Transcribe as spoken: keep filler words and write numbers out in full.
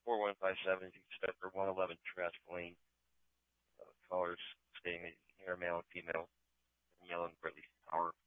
four one five seven. You can step for one eleven Trask Lane. Uh, callers stating that you can hear a male and female yelling for at least an hour.